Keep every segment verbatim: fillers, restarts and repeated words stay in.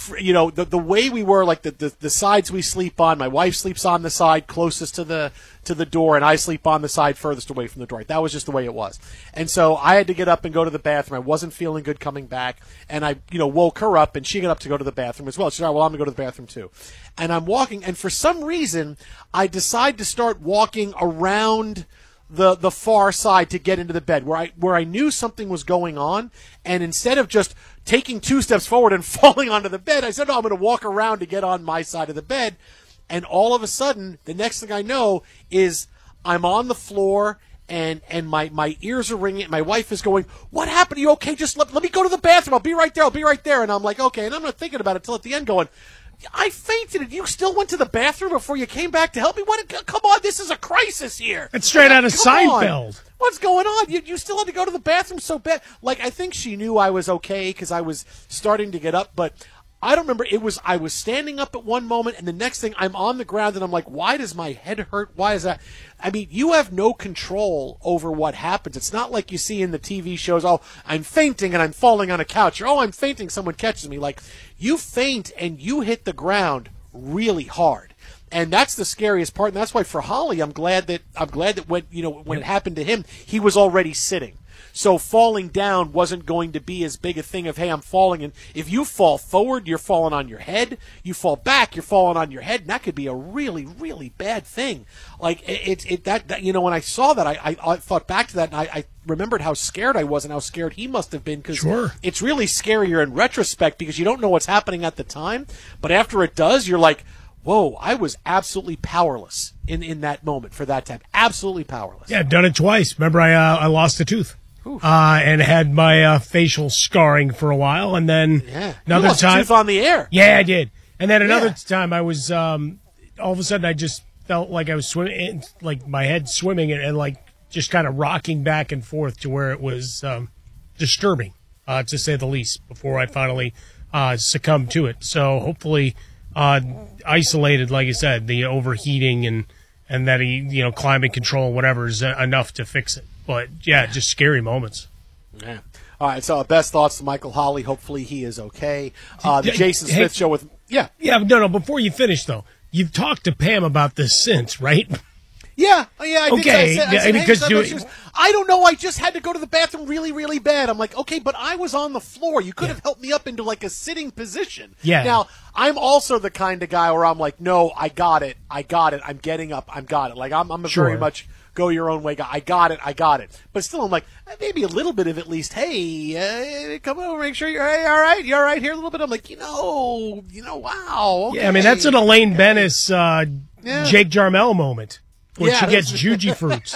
you know, the the way we were, like the, the the sides we sleep on. My wife sleeps on the side closest to the to the door, and I sleep on the side furthest away from the door. That was just the way it was. And so I had to get up and go to the bathroom. I wasn't feeling good coming back, and I, you know, woke her up, and she got up to go to the bathroom as well. She said, "All right, well, I'm going to go to the bathroom too." And I'm walking, and for some reason, I decide to start walking around the the far side to get into the bed, where I where I knew something was going on, and instead of just taking two steps forward and falling onto the bed, I said, "No, I'm going to walk around to get on my side of the bed." And all of a sudden, the next thing I know is I'm on the floor, and and my, my ears are ringing. My wife is going, "What happened? Are you okay? Just let, let me go to the bathroom. I'll be right there. I'll be right there." And I'm like, "Okay." And I'm not thinking about it till at the end going, "I fainted, and you still went to the bathroom before you came back to help me? What? Come on, this is a crisis here." It's straight out of Seinfeld. On. What's going on? You you still had to go to the bathroom so bad. Like, I think she knew I was okay because I was starting to get up, but I don't remember. It was I was standing up at one moment, and the next thing I'm on the ground, and I'm like, why does my head hurt? Why is that? I mean, you have no control over what happens. It's not like you see in the T V shows, oh, I'm fainting and I'm falling on a couch, or oh, I'm fainting, someone catches me. Like, you faint and you hit the ground really hard. And that's the scariest part, and that's why for Holly, I'm glad that I'm glad that when you know when it happened to him, he was already sitting. So falling down wasn't going to be as big a thing of, hey, I'm falling. And if you fall forward, you're falling on your head. You fall back, you're falling on your head. And that could be a really, really bad thing. Like, it, it, it that, that, you know, when I saw that, I, I, I thought back to that, and I, I remembered how scared I was and how scared he must have been. Because sure. It's really scarier in retrospect because you don't know what's happening at the time. But after it does, you're like, whoa, I was absolutely powerless in, in that moment for that time. Absolutely powerless. Yeah, I've done it twice. Remember, I uh, I lost a tooth. Uh, and had my uh, facial scarring for a while, and then yeah. another you lost time a tooth on the air. Yeah, I did. And then another yeah. time, I was um, all of a sudden I just felt like I was swimming, like my head swimming, and, and like just kind of rocking back and forth to where it was um, disturbing, uh, to say the least. Before I finally uh, succumbed to it, so hopefully uh, isolated, like I said, the overheating and and that he, you know, climate control, whatever, is uh, enough to fix it. But, yeah, just scary moments. Yeah. All right, so best thoughts to Michael Holly. Hopefully he is okay. Uh, the Jason hey, Smith show with – yeah. Yeah, no, no, before you finish, though, you've talked to Pam about this since, right? Yeah, yeah, I okay. did. I said, I, said, yeah, hey, because son, you, just, I don't know. I just had to go to the bathroom really, really bad. I'm like, okay, but I was on the floor. You could yeah. have helped me up into like a sitting position. Yeah. Now, I'm also the kind of guy where I'm like, no, I got it. I got it. I'm getting up. I'm got it. Like, I'm, I'm a sure. very much go your own way guy. I got it. I got it. But still, I'm like, maybe a little bit of at least, hey, uh, come over, make sure you're, hey, all right, you're all right here a little bit. I'm like, you know, you know, wow. Okay. Yeah, I mean, that's an Elaine Bennis, uh, yeah. Jake Jarmel moment. Where yeah, she gets Juji fruits.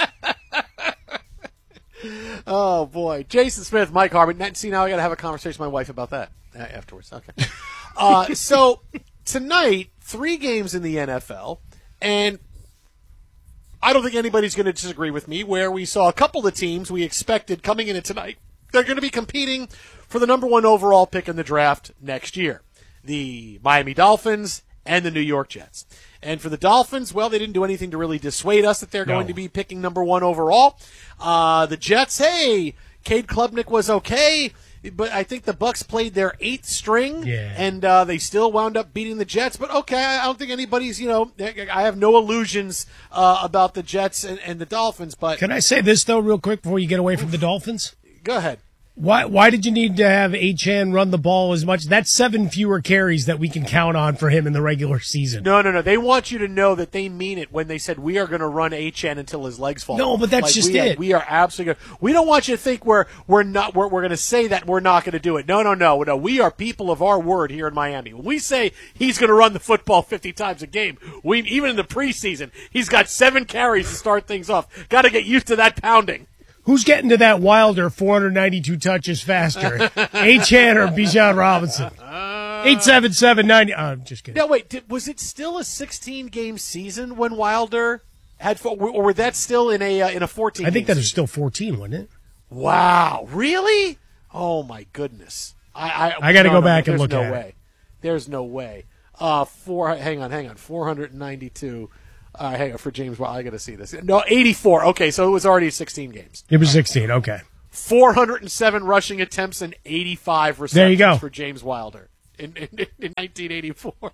Oh, boy. Jason Smith, Mike Harmon. See, now I got to have a conversation with my wife about that afterwards. Okay. uh, so, tonight, three games in the N F L, and I don't think anybody's going to disagree with me where we saw a couple of teams we expected coming in tonight. They're going to be competing for the number one overall pick in the draft next year. The Miami Dolphins and the New York Jets. And for the Dolphins, well, they didn't do anything to really dissuade us that they're no. going to be picking number one overall. Uh, the Jets, hey, Cade Klubnik was okay, but I think the Bucks played their eighth string, yeah. and uh, they still wound up beating the Jets. But okay, I don't think anybody's, you know, I have no illusions uh, about the Jets and, and the Dolphins. But can I say this, though, real quick before you get away from the Dolphins? Go ahead. Why why did you need to have Achane run the ball as much? That's seven fewer carries that we can count on for him in the regular season. No, no, no. They want you to know that they mean it when they said we are going to run Achane until his legs fall. No, but that's like, just we it. Are, we are absolutely going. We don't want you to think we're we're not we're, we're going to say that we're not going to do it. No, no, no, no. We are people of our word here in Miami. When we say he's going to run the football fifty times a game, we even in the preseason, he's got seven carries to start things off. Got to get used to that pounding. Who's getting to that Wilder four hundred ninety-two touches faster? Achane or Bijan Robinson? eight seven seven ninety. Oh, I'm just kidding. No, wait. Did, was it still a sixteen-game season when Wilder had, or were that still in a uh, in a fourteen? I think that was season? still fourteen, wasn't it? Wow, really? Oh my goodness! I I, I got to no, go no, back no, and look no at way. it. There's no way. Uh, four. Hang on, hang on. four hundred ninety-two. Uh, hang on for James. Well, I got to see this. No, eighty-four. Okay, so it was already sixteen games. It was sixteen. Okay. four hundred seven rushing attempts and eighty-five receptions there you go. for James Wilder. in, in, in nineteen eighty-four.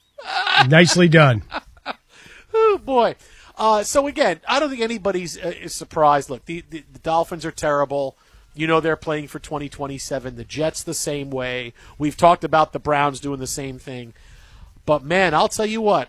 Nicely done. Oh, boy. Uh, so, again, I don't think anybody's uh, is surprised. Look, the, the, the Dolphins are terrible. You know they're playing for twenty twenty-seven. The Jets the same way. We've talked about the Browns doing the same thing. But, man, I'll tell you what.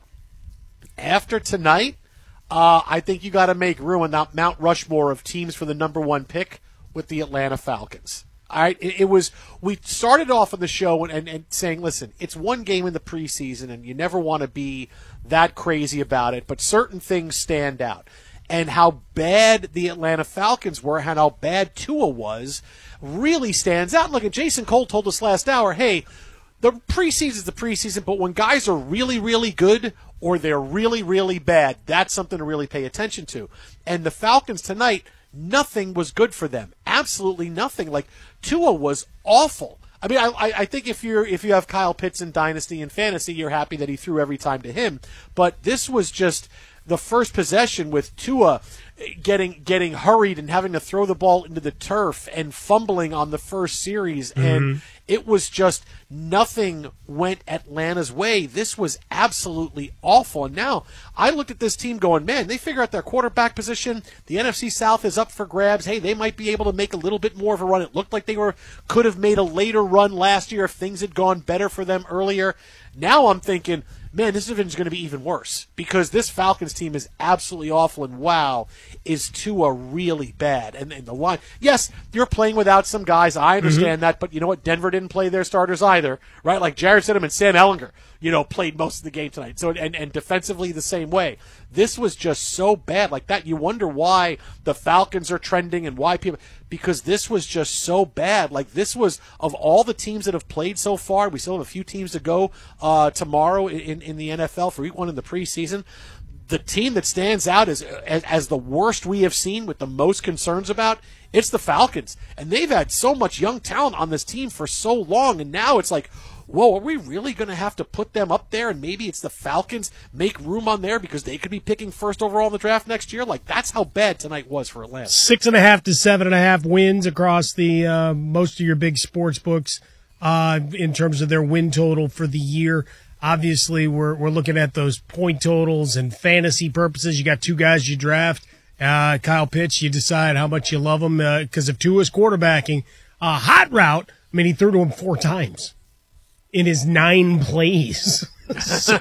After tonight, uh, I think you got to make room on that Mount Rushmore of teams for the number one pick with the Atlanta Falcons. All right, it, it was. We started off on the show and, and, and saying, listen, it's one game in the preseason, and you never want to be that crazy about it. But certain things stand out, and how bad the Atlanta Falcons were, and how bad Tua was, really stands out. Look, at Jason Cole told us last hour, hey, the preseason is the preseason, but when guys are really, really good or they're really, really bad, that's something to really pay attention to. And the Falcons tonight, nothing was good for them. Absolutely nothing. Like, Tua was awful. I mean, I, I think if you're if you have Kyle Pitts in Dynasty and Fantasy, you're happy that he threw every time to him. But this was just the first possession with Tua getting getting hurried and having to throw the ball into the turf and fumbling on the first series. Mm-hmm. And it was just nothing went Atlanta's way. This was absolutely awful. And now I looked at this team going, man, they figure out their quarterback position. The N F C South is up for grabs. Hey, they might be able to make a little bit more of a run. It looked like they were could have made a later run last year if things had gone better for them earlier. Now I'm thinking, man, this division is going to be even worse because this Falcons team is absolutely awful, and wow, is Tua really bad. And, and the line, yes, you're playing without some guys. I understand mm-hmm. that, but you know what? Denver didn't play their starters either, right? Like Jarrett Stidham and Sam Ehlinger, you know, played most of the game tonight. So and, and defensively the same way. This was just so bad like that. You wonder why the Falcons are trending and why people because this was just so bad. Like this was of all the teams that have played so far. We still have a few teams to go uh, tomorrow in in the N F L for week one in the preseason. The team that stands out as, as as the worst we have seen with the most concerns about, it's the Falcons. And they've had so much young talent on this team for so long, and now it's like, whoa, are we really going to have to put them up there? And maybe it's the Falcons make room on there because they could be picking first overall in the draft next year? Like, that's how bad tonight was for Atlanta. Six and a half to seven and a half wins across the uh, most of your big sports books uh, in terms of their win total for the year. Obviously, we're we're looking at those point totals and fantasy purposes. You got two guys you draft. Uh, Kyle Pitts, you decide how much you love him because uh, of Tua's quarterbacking. Uh, hot route, I mean, he threw to him four times in his nine plays. so,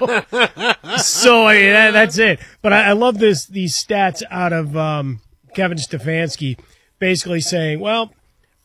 so I mean, that, that's it. But I, I love this these stats out of um, Kevin Stefanski, basically saying, well,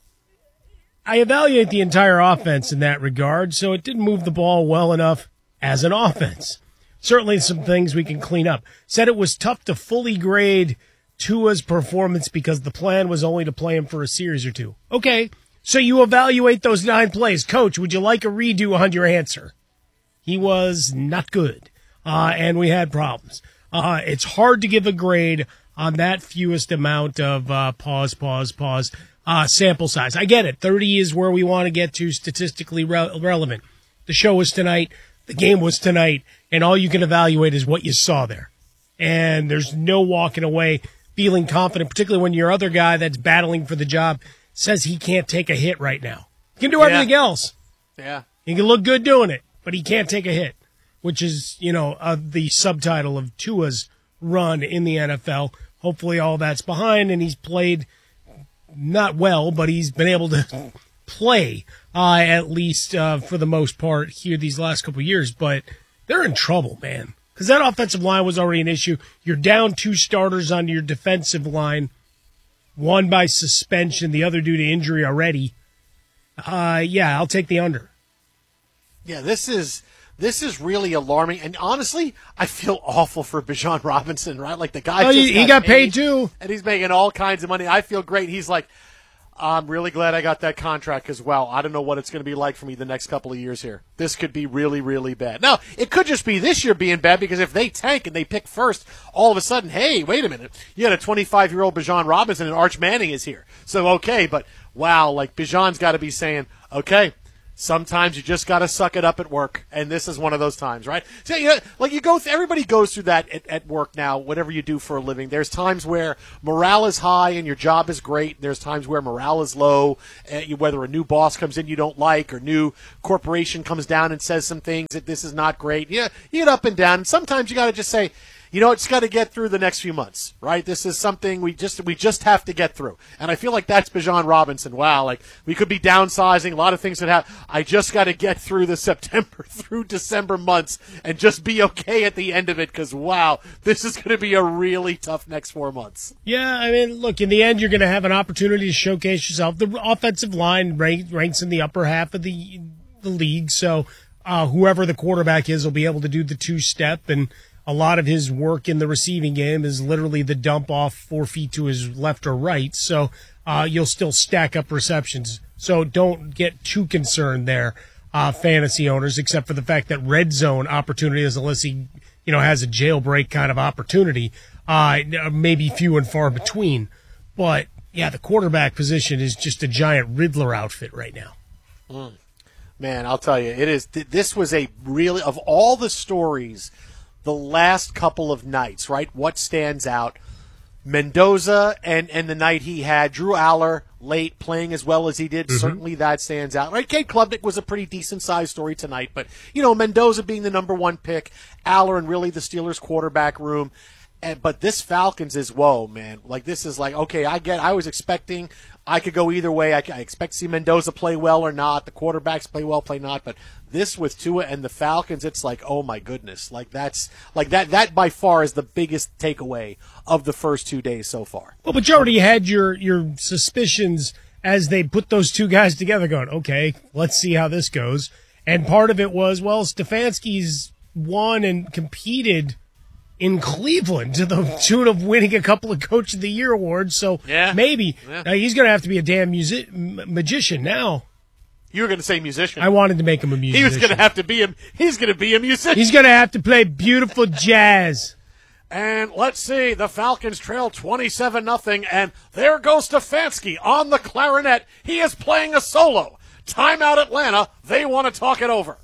I evaluate the entire offense in that regard, so it didn't move the ball well enough as an offense. Certainly some things we can clean up. Said it was tough to fully grade Tua's performance because the plan was only to play him for a series or two. Okay, so you evaluate those nine plays. Coach, would you like a redo on your answer? He was not good, uh, and we had problems. Uh, it's hard to give a grade on that fewest amount of uh, pause, pause, pause uh, sample size. I get it. thirty is where we want to get to statistically re- relevant. The show was tonight. The game was tonight, and all you can evaluate is what you saw there. And there's no walking away feeling confident, particularly when your other guy that's battling for the job says he can't take a hit right now. He can do everything yeah. else. Yeah. He can look good doing it, but he can't take a hit, which is, you know, uh, the subtitle of Tua's run in the N F L. Hopefully all that's behind, and he's played not well, but he's been able to play uh, at least uh, for the most part here these last couple of years. But they're in trouble, man, because that offensive line was already an issue. You're down two starters on your defensive line, one by suspension, the other due to injury already. Uh, yeah, I'll take the under. Yeah, this is this is really alarming. And honestly, I feel awful for Bijan Robinson, right? Like the guy oh, just he, got, he got paid, paid too. And he's making all kinds of money. I feel great. He's like, I'm really glad I got that contract as well. I don't know what it's going to be like for me the next couple of years here. This could be really, really bad. Now, it could just be this year being bad because if they tank and they pick first, all of a sudden, hey, wait a minute. You had a twenty-five-year-old Bijan Robinson and Arch Manning is here. So, okay, but wow, like Bijan's got to be saying, okay, Sometimes you just got to suck it up at work, and this is one of those times, right? So, you know, like you go, th- everybody goes through that at, at work now. Whatever you do for a living, there's times where morale is high and your job is great. There's times where morale is low, uh, you, whether a new boss comes in you don't like, or new corporation comes down and says some things that this is not great. Yeah, you get up and down. And sometimes you got to just say, you know, it's got to get through the next few months, right? This is something we just we just have to get through. And I feel like that's Bijan Robinson. Wow, like we could be downsizing, a lot of things that happen. I just got to get through the September through December months and just be okay at the end of it because, wow, this is going to be a really tough next four months. Yeah, I mean, look, in the end, you're going to have an opportunity to showcase yourself. The offensive line rank, ranks in the upper half of the, the league, so uh, whoever the quarterback is will be able to do the two-step, and a lot of his work in the receiving game is literally the dump off four feet to his left or right. So uh, you'll still stack up receptions. So don't get too concerned there, uh, fantasy owners, except for the fact that red zone opportunities, unless he, you know, has a jailbreak kind of opportunity, uh, maybe few and far between. But yeah, the quarterback position is just a giant Riddler outfit right now. Mm. Man, I'll tell you, it is. This was a really, of all the stories the last couple of nights, right? What stands out? Mendoza and, and the night he had. Drew Aller late playing as well as he did. Mm-hmm. Certainly that stands out. Right? Cade Klubnik was a pretty decent-sized story tonight. But, you know, Mendoza being the number one pick, Aller and really the Steelers quarterback room. And, but this Falcons is, whoa, man. Like, this is like, okay, I get, I was expecting, I could go either way. I, I expect to see Mendoza play well or not. The quarterbacks play well, play not. But this with Tua and the Falcons, it's like, oh my goodness. Like, that's, like that, that by far is the biggest takeaway of the first two days so far. Well, but you already had your, your suspicions as they put those two guys together going, okay, let's see how this goes. And part of it was, well, Stefanski's won and competed in Cleveland to the tune of winning a couple of Coach of the Year awards. So yeah. maybe yeah. Now he's going to have to be a damn music, magician now. You were going to say musician. I wanted to make him a musician. He was going to have to be a, he's going to be a musician. He's going to have to play beautiful jazz. And let's see, the Falcons trail twenty-seven nothing, and there goes Stefanski on the clarinet. He is playing a solo. Timeout Atlanta. They want to talk it over.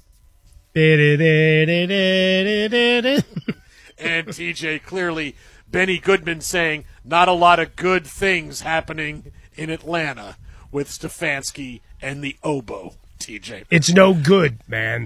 And T J, clearly, Benny Goodman saying not a lot of good things happening in Atlanta with Stefanski and the oboe, T J. It's no good, man.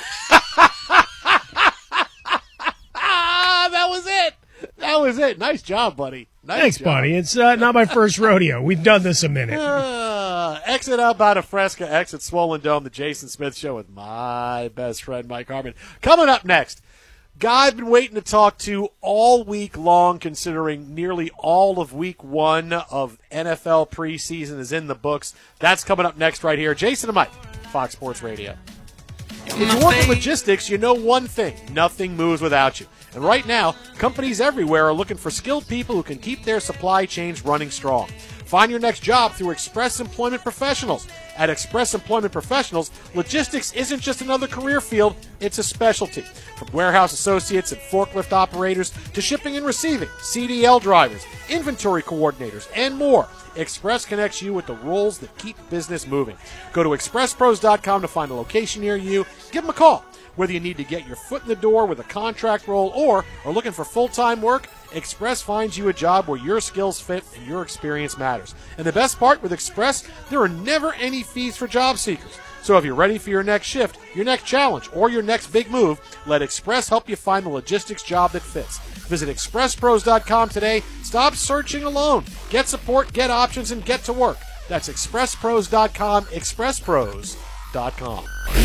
That was it. That was it. Nice job, buddy. Nice Thanks, job. buddy. It's uh, not my first rodeo. We've done this a minute. Uh, exit up out of Fresca, exit Swollen Dome, the Jason Smith Show with my best friend, Mike Harmon. Coming up next, guy I've been waiting to talk to all week long, considering nearly all of week one of N F L preseason is in the books. That's coming up next right here. Jason and Mike, Fox Sports Radio. If you work in logistics, you know one thing. Nothing moves without you. And right now, companies everywhere are looking for skilled people who can keep their supply chains running strong. Find your next job through Express Employment Professionals. At Express Employment Professionals, logistics isn't just another career field, it's a specialty. From warehouse associates and forklift operators to shipping and receiving, C D L drivers, inventory coordinators, and more, Express connects you with the roles that keep business moving. Go to express pros dot com to find a location near you. Give them a call. Whether you need to get your foot in the door with a contract role or are looking for full-time work, Express finds you a job where your skills fit and your experience matters. And the best part with Express, there are never any fees for job seekers. So if you're ready for your next shift, your next challenge, or your next big move, let Express help you find the logistics job that fits. Visit express pros dot com today. Stop searching alone. Get support, get options, and get to work. That's express pros dot com, express pros dot com.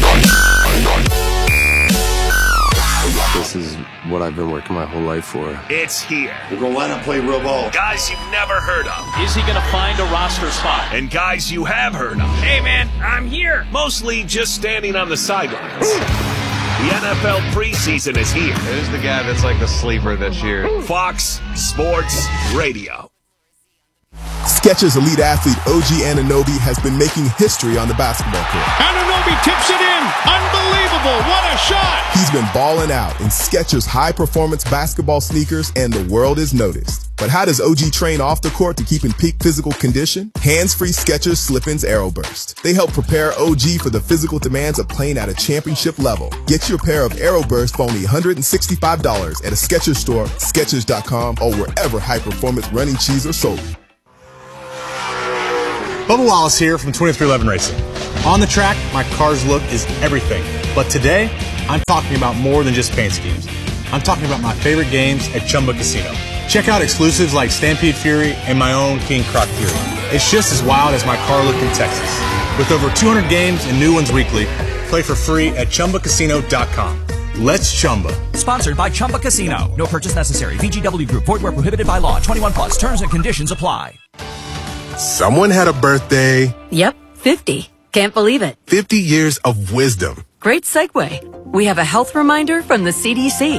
This is what I've been working my whole life for. It's here. We're going to line up, play real ball. Guys you've never heard of. Is he going to find a roster spot? And guys you have heard of. Hey, man, I'm here. Mostly just standing on the sidelines. The N F L preseason is here. Who's the guy that's like the sleeper this year? Fox Sports Radio. Skechers elite athlete O G Anunoby has been making history on the basketball court. Anunoby tips it in. Unbelievable. What a shot! He's been balling out in Skechers high-performance basketball sneakers, and the world is noticed. But how does O G train off the court to keep in peak physical condition? Hands-free Skechers Slip-ins Aeroburst. They help prepare O G for the physical demands of playing at a championship level. Get your pair of Aeroburst for only one hundred sixty-five dollars at a Skechers store, Skechers dot com, or wherever high-performance running shoes are sold. Bubba Wallace here from twenty-three eleven Racing. On the track, my car's look is everything. But today, I'm talking about more than just paint schemes. I'm talking about my favorite games at Chumba Casino. Check out exclusives like Stampede Fury and my own King Croc Fury. It's just as wild as my car look in Texas. With over two hundred games and new ones weekly, play for free at Chumba Casino dot com. Let's Chumba. Sponsored by Chumba Casino. No purchase necessary. V G W Group. Void where prohibited by law. twenty-one plus. Terms and conditions apply. Someone had a birthday. Yep, fifty. Can't believe it. fifty years of wisdom. Great segue. We have a health reminder from the C D C.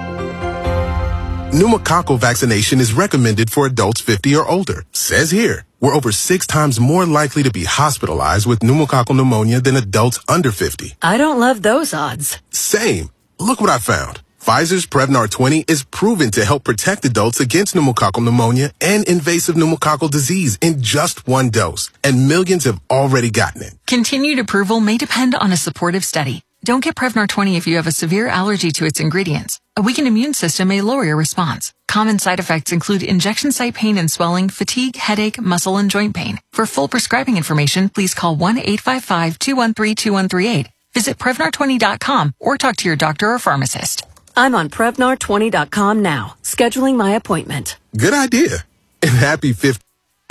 Pneumococcal vaccination is recommended for adults fifty or older. Says here, we're over six times more likely to be hospitalized with pneumococcal pneumonia than adults under fifty. I don't love those odds. Same. Look what I found. Pfizer's Prevnar twenty is proven to help protect adults against pneumococcal pneumonia and invasive pneumococcal disease in just one dose. And millions have already gotten it. Continued approval may depend on a supportive study. Don't get Prevnar twenty if you have a severe allergy to its ingredients. A weakened immune system may lower your response. Common side effects include injection site pain and swelling, fatigue, headache, muscle, and joint pain. For full prescribing information, please call one eight five five, two one three, two one three eight. Visit Prevnar twenty dot com or talk to your doctor or pharmacist. I'm on Prevnar twenty dot com now, scheduling my appointment. Good idea. And happy fiftieth.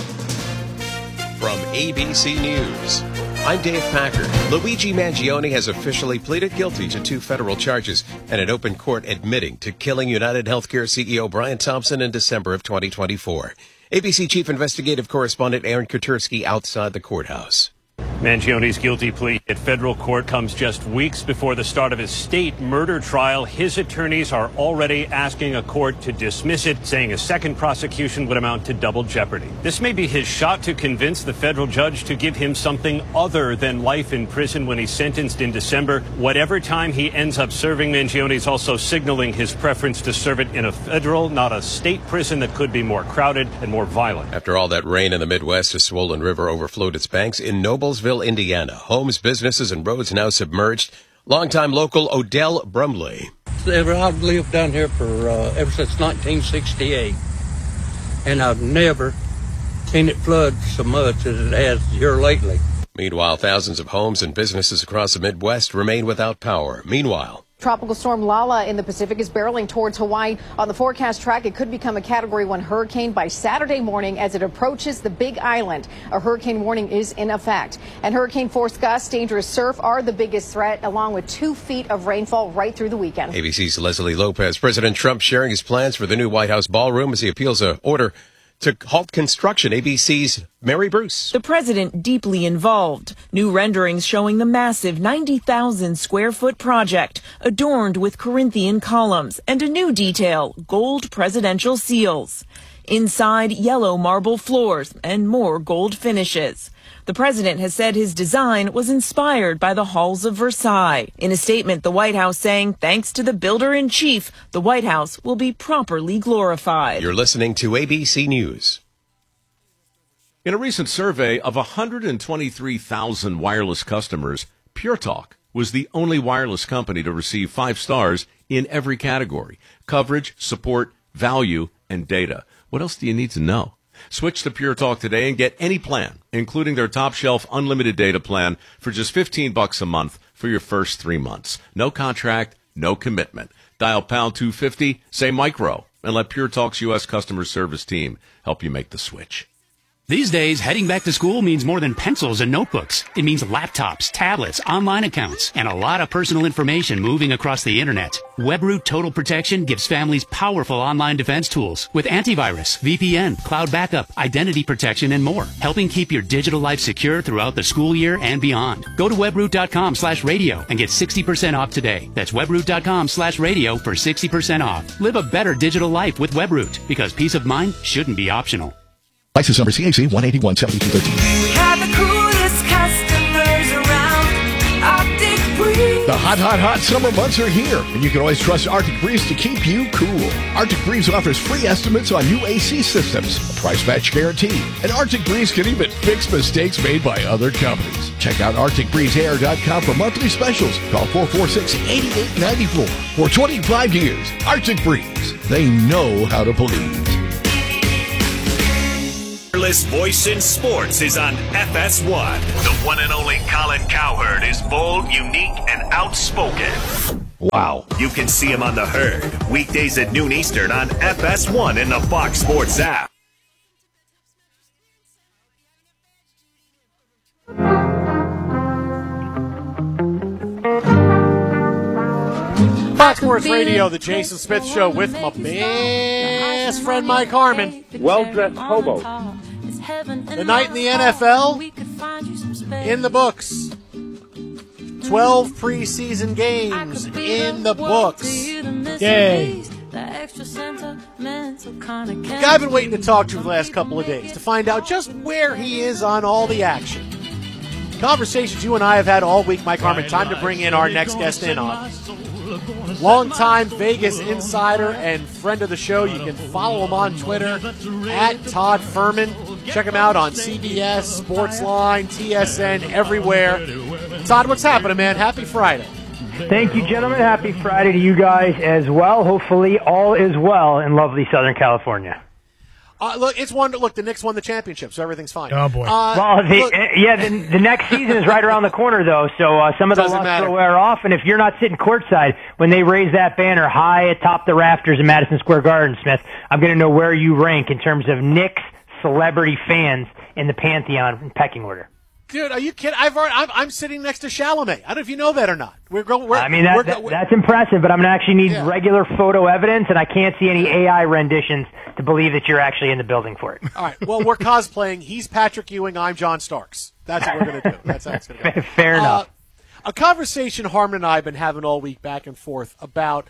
From A B C News, I'm Dave Packer. Luigi Mangione has officially pleaded guilty to two federal charges and an open court admitting to killing United Healthcare C E O Brian Thompson in December of twenty twenty-four. A B C Chief Investigative Correspondent Aaron Katersky outside the courthouse. Mangione's guilty plea at federal court comes just weeks before the start of his state murder trial. His attorneys are already asking a court to dismiss it, saying a second prosecution would amount to double jeopardy. This may be his shot to convince the federal judge to give him something other than life in prison when he's sentenced in December. Whatever time he ends up serving, Mangione's also signaling his preference to serve it in a federal, not a state prison that could be more crowded and more violent. After all that rain in the Midwest, a swollen river overflowed its banks in Noblesville, Indiana. Homes, businesses, and roads now submerged. Longtime local Odell Brumley. I've lived down here for uh, ever since nineteen sixty-eight, and I've never seen it flood so much as it has here lately. Meanwhile, thousands of homes and businesses across the Midwest remain without power. Meanwhile, Tropical storm Lala in the Pacific is barreling towards Hawaii. On the forecast track, it could become a Category one hurricane by Saturday morning as it approaches the Big Island. A hurricane warning is in effect. And hurricane force gusts, dangerous surf are the biggest threat, along with two feet of rainfall right through the weekend. A B C's Leslie Lopez. President Trump sharing his plans for the new White House ballroom as he appeals an order to halt construction. A B C's Mary Bruce. The president deeply involved. New renderings showing the massive ninety thousand square foot project adorned with Corinthian columns and a new detail, gold presidential seals. Inside, yellow marble floors and more gold finishes. The president has said his design was inspired by the halls of Versailles. In a statement, the White House saying, thanks to the builder-in-chief, the White House will be properly glorified. You're listening to A B C News. In a recent survey of one hundred twenty-three thousand wireless customers, Pure Talk was the only wireless company to receive five stars in every category: coverage, support, value, and data. What else do you need to know? Switch to Pure Talk today and get any plan, including their top shelf unlimited data plan, for just fifteen bucks a month for your first three months. No contract, no commitment. Dial pound two fifty, say micro, and let Pure Talk's U S customer service team help you make the switch. These days, heading back to school means more than pencils and notebooks. It means laptops, tablets, online accounts, and a lot of personal information moving across the internet. WebRoot Total Protection gives families powerful online defense tools with antivirus, V P N, cloud backup, identity protection, and more, helping keep your digital life secure throughout the school year and beyond. Go to webroot.com slash radio and get sixty percent off today. That's webroot.com slash radio for sixty percent off. Live a better digital life with WebRoot, because peace of mind shouldn't be optional. License number C A C one eighty-one seventy-two thirteen. We have the coolest customers around. Optic Breeze. The hot, hot, hot summer months are here, and you can always trust Arctic Breeze to keep you cool. Arctic Breeze offers free estimates on new A C systems, a price match guarantee, and Arctic Breeze can even fix mistakes made by other companies. Check out arctic breeze air dot com for monthly specials. Call four four six, eight eight nine four. For twenty-five years, Arctic Breeze. They know how to please. Fearless voice in sports is on F S one. The one and only Colin Cowherd is bold, unique, and outspoken. Wow. You can see him on The Herd, weekdays at noon Eastern on F S one in the Fox Sports app. Fox Sports Radio, the Jason Smith Show with my best friend Mike Harmon. Well-dressed hobo. The night in the N F L, in the books. twelve preseason games in the books. Yay. The guy I've been waiting to talk to for the last couple of days to find out just where he is on all the action. Conversations you and I have had all week, Mike Harmon. Time to bring in our next guest in on. Longtime Vegas insider and friend of the show. You can follow him on Twitter at Todd Furman. Check him out on C B S, Sportsline, T S N, everywhere. Todd, what's happening, man? Happy Friday. Thank you, gentlemen. Happy Friday to you guys as well. Hopefully all is well in lovely Southern California. Uh, look, it's one. Look, the Knicks won the championship, so everything's fine. Oh boy! Uh, well, the, look, yeah, the, the next season is right around the corner, though. So uh, some of the lust will wear off, and if you're not sitting courtside when they raise that banner high atop the rafters in Madison Square Garden, Smith, I'm going to know where you rank in terms of Knicks celebrity fans in the pantheon pecking order. Dude, are you kidding? I've already, I'm, I'm sitting next to Chalamet. I don't know if you know that or not. We're going. We're, I mean, that, we're, that, we're, that's impressive, but I'm going to actually need yeah. regular photo evidence, and I can't see any A I renditions to believe that you're actually in the building for it. All right. Well, we're cosplaying. He's Patrick Ewing. I'm John Starks. That's what we're going to do. That's how it's going to go. Fair enough. Uh, a conversation Harmon and I have been having all week back and forth about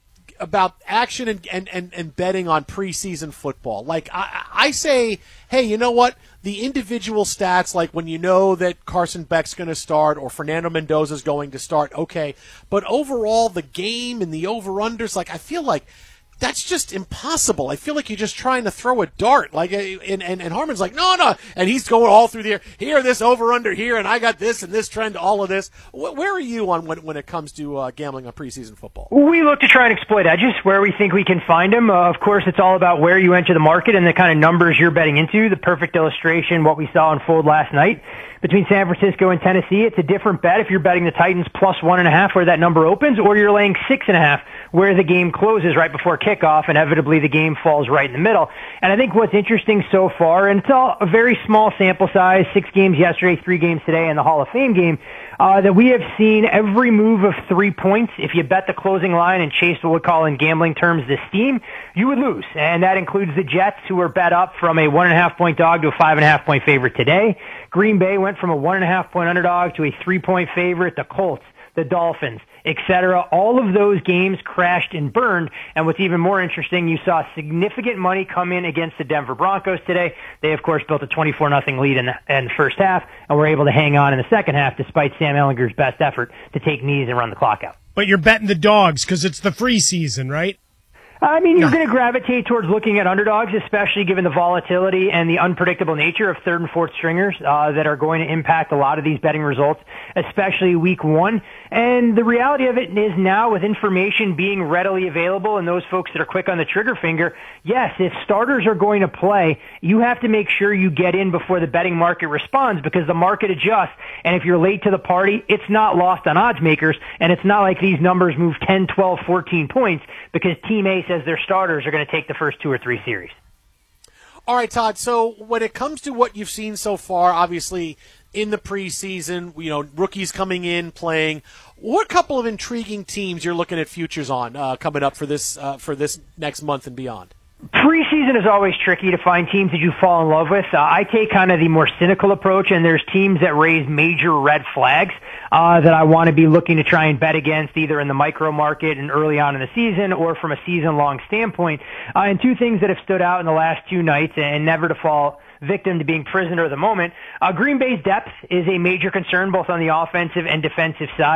about action and, and, and, and betting on preseason football. Like, I, I say, hey, you know what? The individual stats, like when you know that Carson Beck's going to start or Fernando Mendoza's going to start, okay. But overall, the game and the over-unders, like, I feel like that's just impossible. I feel like you're just trying to throw a dart. Like, and, and, and Harmon's like, no, no. And he's going all through the air. Here, this over-under here, and I got this and this trend, all of this. Where are you on when, when it comes to uh, gambling on preseason football? We look to try and exploit edges where we think we can find them. Uh, of course, it's all about where you enter the market and the kind of numbers you're betting into. The perfect illustration, what we saw unfold last night between San Francisco and Tennessee. It's a different bet if you're betting the Titans plus one and a half where that number opens, or you're laying six and a half where the game closes right before kickoff. Inevitably, the game falls right in the middle. And I think what's interesting so far, and it's all a very small sample size, six games yesterday, three games today, and the Hall of Fame game, uh, that we have seen every move of three points. If you bet the closing line and chase what we call in gambling terms the steam, you would lose. And that includes the Jets, who were bet up from a one and a half point dog to a five and a half point favorite today. Green Bay went from a one and a half point underdog to a three point favorite. The Colts, the Dolphins, et cetera. All of those games crashed and burned. And what's even more interesting, you saw significant money come in against the Denver Broncos today. They, of course, built a twenty-four nothing lead in the, in the first half and were able to hang on in the second half despite Sam Ehlinger's best effort to take knees and run the clock out. But you're betting the dogs because it's the free season, right? I mean, you're going to gravitate towards looking at underdogs, especially given the volatility and the unpredictable nature of third and fourth stringers uh, that are going to impact a lot of these betting results, especially week one. And the reality of it is now, with information being readily available and those folks that are quick on the trigger finger, yes, if starters are going to play, you have to make sure you get in before the betting market responds, because the market adjusts. And if you're late to the party, it's not lost on odds makers, and it's not like these numbers move ten, twelve, fourteen points because Team A says their starters are going to take the first two or three series. All right, Todd, so when it comes to what you've seen so far, obviously in the preseason, you know, rookies coming in, playing, what couple of intriguing teams you're looking at futures on uh, coming up for this uh, for this next month and beyond? Preseason is always tricky to find teams that you fall in love with. Uh, I take kind of the more cynical approach, and there's teams that raise major red flags uh, that I want to be looking to try and bet against, either in the micro market and early on in the season or from a season-long standpoint. Uh, and two things that have stood out in the last two nights, and never to fall victim to being prisoner of the moment. Uh, Green Bay's depth is a major concern both on the offensive and defensive side.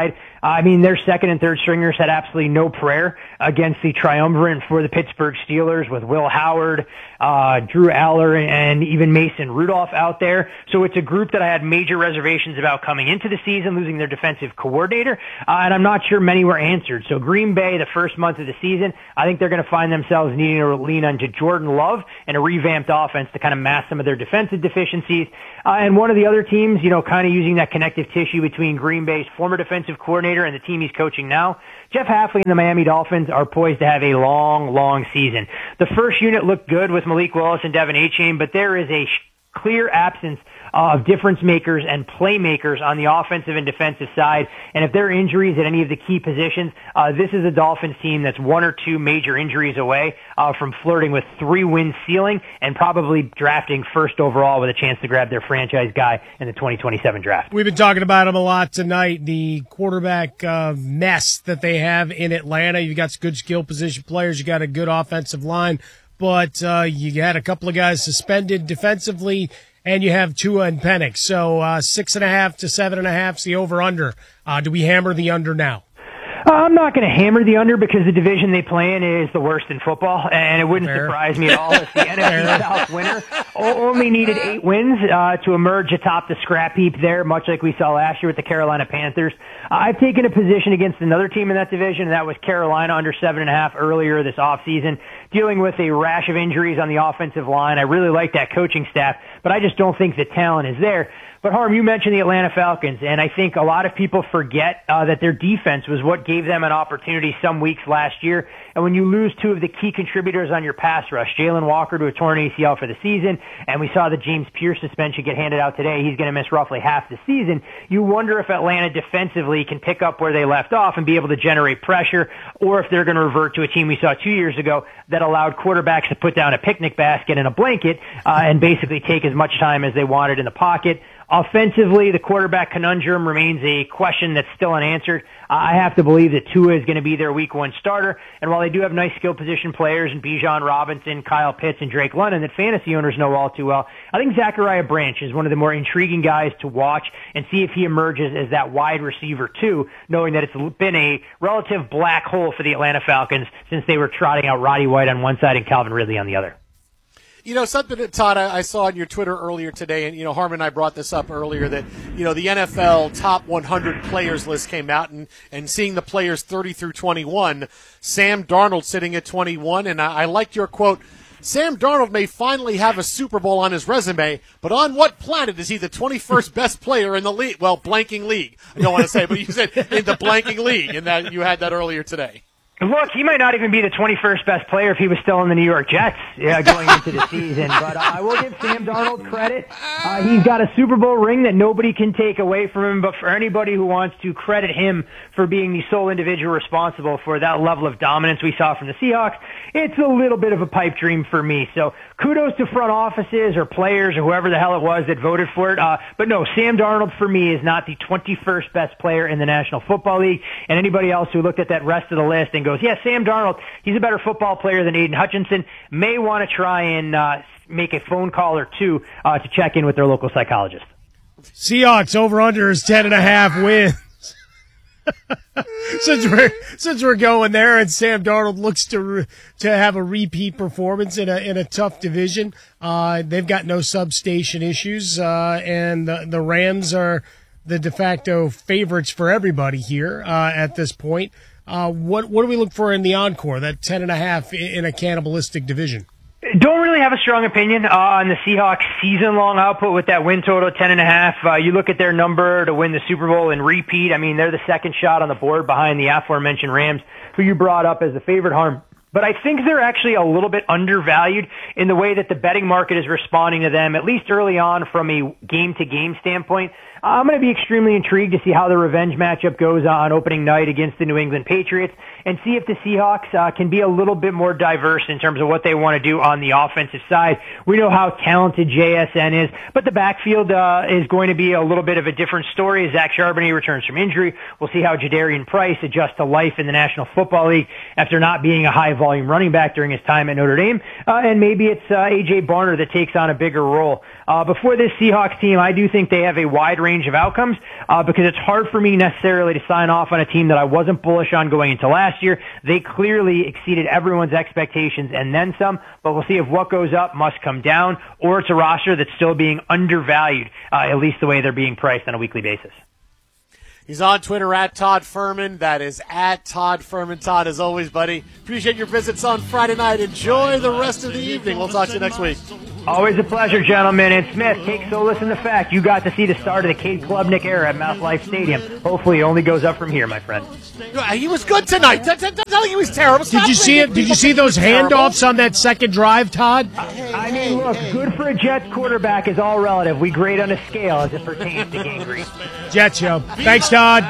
I mean, their second and third stringers had absolutely no prayer against the triumvirate for the Pittsburgh Steelers with Will Howard, uh, Drew Aller, and even Mason Rudolph out there. So it's a group that I had major reservations about coming into the season, losing their defensive coordinator, uh, and I'm not sure many were answered. So Green Bay, the first month of the season, I think they're going to find themselves needing to lean onto Jordan Love and a revamped offense to kind of mask some of their defensive deficiencies. Uh, and one of the other teams, you know, kind of using that connective tissue between Green Bay's former defensive coordinator and the team he's coaching now, Jeff Hafley and the Miami Dolphins are poised to have a long, long season. The first unit looked good with Malik Willis and Devin Achane, but there is a sh- clear absence of difference makers and playmakers on the offensive and defensive side. And if there are injuries at any of the key positions, uh, this is a Dolphins team that's one or two major injuries away uh, from flirting with three-win ceiling and probably drafting first overall with a chance to grab their franchise guy in the twenty twenty-seven draft. We've been talking about him a lot tonight, the quarterback uh, mess that they have in Atlanta. You've got some good skill position players. You got a good offensive line, but uh, you had a couple of guys suspended defensively, and you have Tua and Penix. So uh, six and a half to seven and a half is the over-under. Uh, do we hammer the under now? I'm not going to hammer the under because the division they play in is the worst in football, and it wouldn't Fair. surprise me at all if the N F C South winner only needed eight wins uh, to emerge atop the scrap heap there, much like we saw last year with the Carolina Panthers. Uh, I've taken a position against another team in that division, and that was Carolina under seven and a half earlier this offseason, dealing with a rash of injuries on the offensive line. I really like that coaching staff, but I just don't think the talent is there. But Harm, you mentioned the Atlanta Falcons, and I think a lot of people forget uh, that their defense was what gave them an opportunity some weeks last year. And when you lose two of the key contributors on your pass rush, Jalen Walker to a torn A C L for the season, and we saw the James Pierce suspension get handed out today, he's going to miss roughly half the season. You wonder if Atlanta defensively can pick up where they left off and be able to generate pressure, or if they're going to revert to a team we saw two years ago that allowed quarterbacks to put down a picnic basket and a blanket uh, and basically take as much time as they wanted in the pocket. Offensively, the quarterback conundrum remains a question that's still unanswered. I have to believe that Tua is going to be their week one starter. And while they do have nice skill position players in Bijan Robinson, Kyle Pitts, and Drake London that fantasy owners know all too well, I think Zachariah Branch is one of the more intriguing guys to watch and see if he emerges as that wide receiver too, knowing that it's been a relative black hole for the Atlanta Falcons since they were trotting out Roddy White on one side and Calvin Ridley on the other. You know, something that, Todd, I saw on your Twitter earlier today, and, you know, Harmon and I brought this up earlier, that, you know, the N F L top one hundred players list came out, and, and seeing the players thirty through twenty-one, Sam Darnold sitting at twenty-one, and I, I liked your quote, Sam Darnold may finally have a Super Bowl on his resume, but on what planet is he the twenty-first best player in the league? Well, blanking league. I don't want to say, but you said in the blanking league, and that you had that earlier today. Look, he might not even be the twenty-first best player if he was still in the New York Jets yeah, going into the season. But uh, I will give Sam Darnold credit. Uh, he's got a Super Bowl ring that nobody can take away from him. But for anybody who wants to credit him for being the sole individual responsible for that level of dominance we saw from the Seahawks, it's a little bit of a pipe dream for me. So kudos to front offices or players or whoever the hell it was that voted for it. Uh, but no, Sam Darnold for me is not the twenty-first best player in the National Football League. And anybody else who looked at that rest of the list and goes, yeah, Sam Darnold, he's a better football player than Aiden Hutchinson, may want to try and uh, make a phone call or two uh, to check in with their local psychologist. Seahawks over-under is ten and a half wins. since we're since we're going there, and Sam Darnold looks to re, to have a repeat performance in a in a tough division. Uh, they've got no substation issues, uh, and the the Rams are the de facto favorites for everybody here uh, at this point. Uh, what what do we look for in the encore? That ten and a half in a cannibalistic division. Don't really have a strong opinion uh, on the Seahawks season-long output with that win total ten and a half. Uh, you look at their number to win the Super Bowl and repeat. I mean, they're the second shot on the board behind the aforementioned Rams, who you brought up as the favorite, Harm. But I think they're actually a little bit undervalued in the way that the betting market is responding to them, at least early on from a game-to-game standpoint. I'm going to be extremely intrigued to see how the revenge matchup goes on opening night against the New England Patriots. and see if the Seahawks uh, can be a little bit more diverse in terms of what they want to do on the offensive side. We know how talented J S N is, but the backfield uh, is going to be a little bit of a different story as Zach Charbonnet returns from injury. We'll see how Jadarian Price adjusts to life in the National Football League after not being a high-volume running back during his time at Notre Dame. Uh, and maybe it's uh, A J Barner that takes on a bigger role. Uh, before this Seahawks team, I do think they have a wide range of outcomes uh, because it's hard for me necessarily to sign off on a team that I wasn't bullish on going into last year. They clearly exceeded everyone's expectations and then some, but we'll see if what goes up must come down or it's a roster that's still being undervalued, uh, at least the way they're being priced on a weekly basis. He's on Twitter at Todd Furman. That is at Todd Furman. Todd, as always, buddy, appreciate your visits on Friday night. Enjoy the rest of the evening. We'll talk to you next week. Always a pleasure, gentlemen. And Smith, take solace in the fact you got to see the start of the Cade Klubnik era at MetLife Stadium. Hopefully it only goes up from here, my friend. He was good tonight. Don't think he was terrible. Did you see it? Did you see those handoffs on that second drive, Todd? I mean, look, good for a Jets quarterback is all relative. We grade on a scale as it pertains to gangrene. Jets, yo. Thanks, Todd.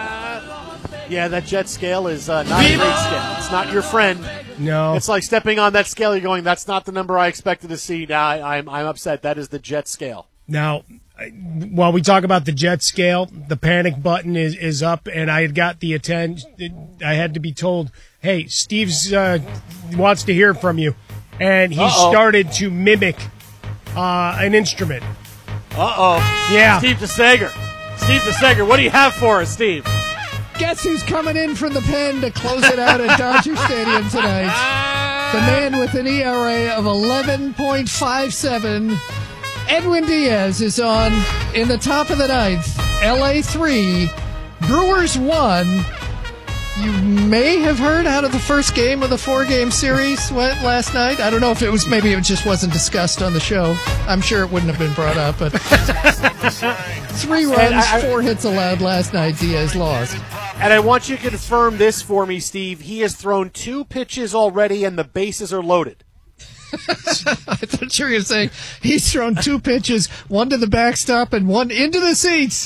Yeah, that jet scale is uh, not a great scale. It's not your friend. No. It's like stepping on that scale. You're going, that's not the number I expected to see. Now I, I'm, I'm upset. That is the jet scale. Now, while we talk about the jet scale, the panic button is, is up, and I had got the attention. I had to be told, hey, Steve's uh, wants to hear from you. And he Uh-oh. started to mimic uh, an instrument. Uh-oh. Yeah. Steve DeSager. Steve DeSager, what do you have for us, Steve? Guess who's coming in from the pen to close it out at Dodger Stadium tonight? The man with an E R A of eleven point five seven. Edwin Diaz is on in the top of the ninth. L A three, Brewers one. You may have heard how the first game of the four-game series went last night. I don't know if it was, maybe it just wasn't discussed on the show. I'm sure it wouldn't have been brought up, but three runs, I, I, four hits allowed last night. Diaz lost. And I want you to confirm this for me, Steve. He has thrown two pitches already, and the bases are loaded. I thought you were going to say he's thrown two pitches, one to the backstop and one into the seats.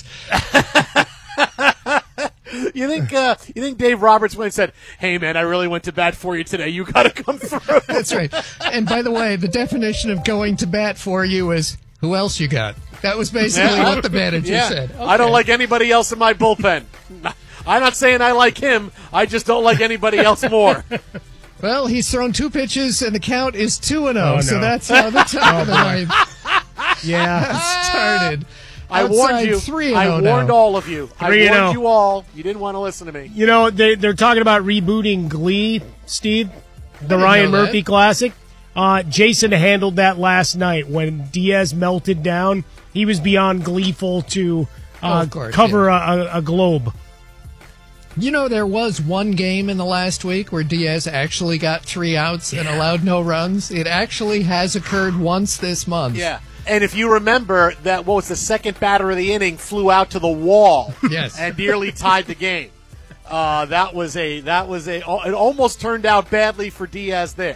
You think uh, you think Dave Roberts went and said, hey, man, I really went to bat for you today. You got to come through. That's right. And by the way, the definition of going to bat for you is who else you got. That was basically yeah. what the manager yeah. said. Okay. I don't like anybody else in my bullpen. I'm not saying I like him. I just don't like anybody else more. Well, he's thrown two pitches, and the count is two and oh, oh no. so that's how the top of the ninth yeah. started. I warned you. three I oh warned now. all of you. I warned oh. you all. You didn't want to listen to me. You know, they, they're talking about rebooting Glee, Steve, the Ryan Murphy that. classic. Uh, Jason handled that last night when Diaz melted down. He was beyond gleeful to uh, oh, course, cover yeah. a, a globe. You know, there was one game in the last week where Diaz actually got three outs yeah. and allowed no runs. It actually has occurred once this month. Yeah. And if you remember, that what was the second batter of the inning flew out to the wall, yes, and nearly tied the game. Uh, that was a that was a it almost turned out badly for Diaz there.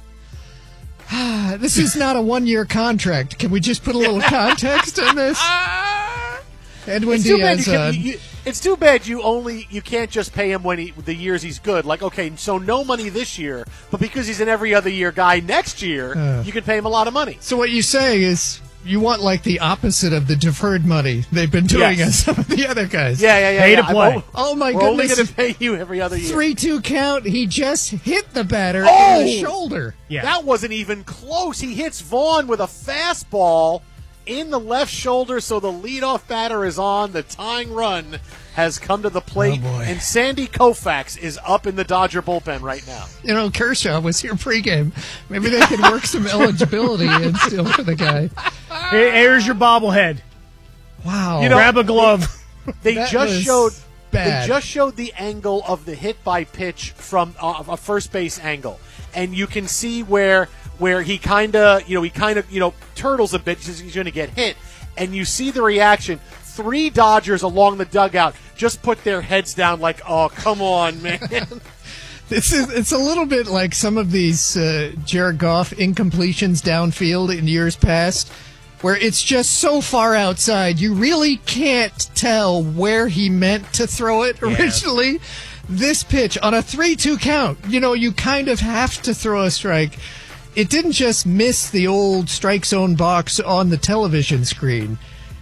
This is not a one-year contract. Can we just put a little context on this? Edwin it's too Diaz. Bad you can, uh, you, it's too bad you only you can't just pay him when he the years he's good. Like, okay, so no money this year, but because he's an every other year guy next year, uh, you can pay him a lot of money. So what you say is you want like the opposite of the deferred money they've been doing yes. on some of the other guys. Yeah, yeah, yeah. Pay yeah. to play. Oh, oh my We're goodness! only going to pay you every other year. three two count. He just hit the batter oh! in the shoulder. Yeah. That wasn't even close. He hits Vaughn with a fastball in the left shoulder, so the leadoff batter is on. The tying run has come to the plate, oh and Sandy Koufax is up in the Dodger bullpen right now. You know, Kershaw was here pregame. Maybe they could work some eligibility in still for the guy. Here, here's your bobblehead. Wow. You know, grab a glove. They That just was showed bad. they just showed the angle of the hit by pitch from uh, a first base angle, and you can see where where he kind of you know he kind of you know turtles a bit because he's going to get hit, and you see the reaction. Three Dodgers along the dugout just put their heads down like, oh, come on, man. This is it's a little bit like some of these uh, Jared Goff incompletions downfield in years past, where it's just so far outside you really can't tell where he meant to throw it originally. This pitch on a three two count, you know, you kind of have to throw a strike. It didn't just miss the old strike zone box on the television screen.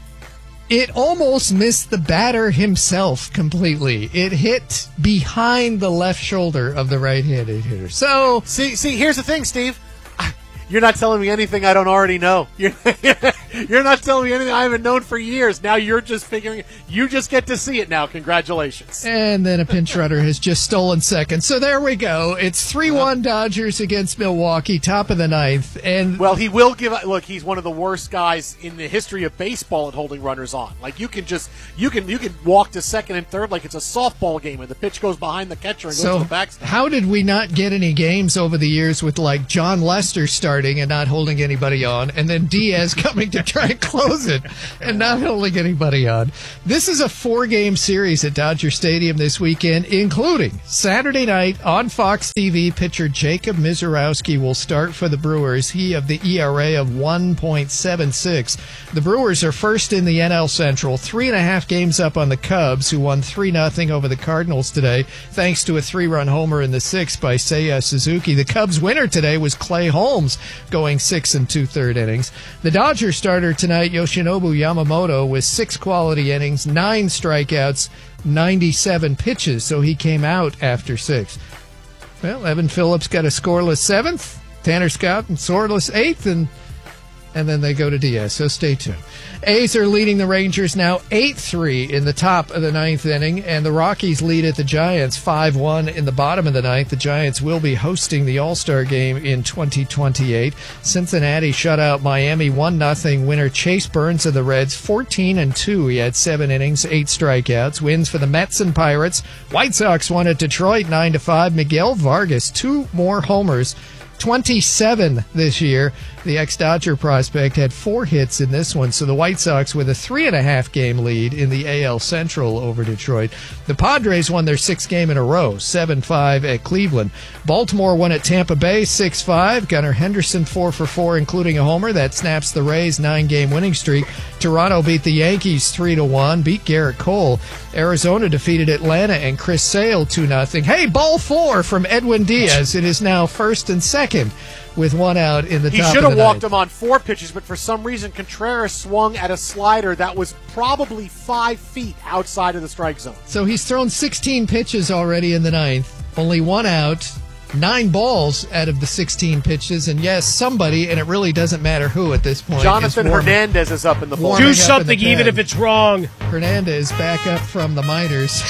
It almost missed the batter himself completely. It hit behind the left shoulder of the right-handed hitter. So, see, see, here's the thing, Steve. You're not telling me anything I don't already know. You're, you're not telling me anything I haven't known for years. Now you're just figuring. You just get to see it now. Congratulations. And then a pinch runner has just stolen second. So there we go. It's three one Dodgers against Milwaukee, top of the ninth. And well, he will give. Look, he's one of the worst guys in the history of baseball at holding runners on. Like you can just you can you can walk to second and third like it's a softball game, and the pitch goes behind the catcher and goes so to the backstop. How did we not get any games over the years with like John Lester starting and not holding anybody on, and then Diaz coming to try and close it and not holding anybody on? This is a four-game series at Dodger Stadium this weekend, including Saturday night on Fox T V. Pitcher Jacob Misiorowski will start for the Brewers. He of the E R A of one point seven six. The Brewers are first in the N L Central, three and a half games up on the Cubs, who won three nothing over the Cardinals today, thanks to a three-run homer in the sixth by Seiya Suzuki. The Cubs winner today was Clay Holmes, going six and two-third innings. The Dodgers starter tonight, Yoshinobu Yamamoto, with six quality innings, nine strikeouts, ninety-seven pitches, so he came out after six. Well, Evan Phillips got a scoreless seventh, Tanner Scott and scoreless eighth, and and then they go to Diaz, so stay tuned. A's are leading the Rangers now eight three in the top of the ninth inning, and the Rockies lead at the Giants five one in the bottom of the ninth. The Giants will be hosting the All-Star Game in twenty twenty-eight. Cincinnati shut out Miami one nothing. Winner Chase Burns of the Reds fourteen and two. He had seven innings, eight strikeouts. Wins for the Mets and Pirates. White Sox won at Detroit nine to five. Miguel Vargas, two more homers, twenty-seven this year. The ex-Dodger prospect had four hits in this one, so the White Sox with a three and a half game lead in the A L Central over Detroit. The Padres won their sixth game in a row, seven five at Cleveland. Baltimore won at Tampa Bay six five. Gunnar Henderson four for four, including a homer. That snaps the Rays' nine-game winning streak. Toronto beat the Yankees three to one, beat Garrett Cole. Arizona defeated Atlanta and Chris Sale two nothing. Hey, ball four from Edwin Diaz. It is now first and second with one out in the he top of the should have walked ninth. him on four pitches, but for some reason Contreras swung at a slider that was probably five feet outside of the strike zone. So he's thrown sixteen pitches already in the ninth, only one out, nine balls out of the sixteen pitches, and yes, somebody, and it really doesn't matter who at this point. Jonathan is warming, Hernandez is up in the bullpen. Do something even if it's wrong. Hernandez back up from the minors.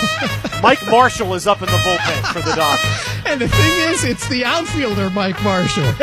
Mike Marshall is up in the bullpen for the Dodgers. And the thing is, it's the outfielder, Mike Marshall.